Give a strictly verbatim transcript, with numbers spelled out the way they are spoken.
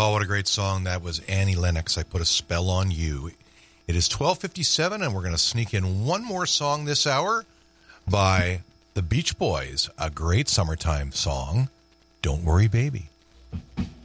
Oh, what a great song. That was Annie Lennox. I Put a Spell on You. It is twelve fifty-seven, and we're going to sneak in one more song this hour by the Beach Boys, a great summertime song, Don't Worry, Baby.